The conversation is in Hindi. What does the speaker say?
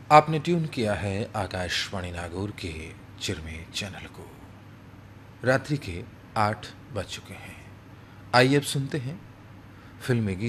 आपने ट्यून किया है आकाशवाणी नागौर के चिरमे चैनल को। रात्रि के 8 बज चुके हैं। आइए अब सुनते हैं फिल्मी गीत।